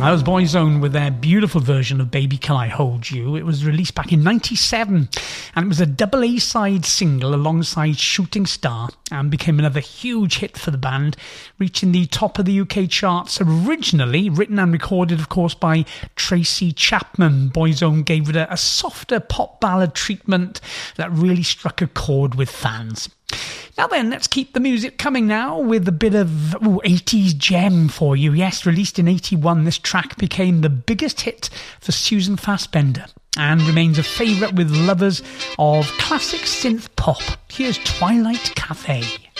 That was Boyzone with their beautiful version of Baby Can I Hold You. It was released back in 97 and it was a double A-side single alongside Shooting Star and became another huge hit for the band, reaching the top of the UK charts. Originally written and recorded, of course, by Tracy Chapman, Boyzone gave it a softer pop ballad treatment that really struck a chord with fans. Now then, let's keep the music coming now with a bit of 80s gem for you. Yes, released in 81, this track became the biggest hit for Susan Fassbender and remains a favourite with lovers of classic synth pop. Here's Twilight Cafe.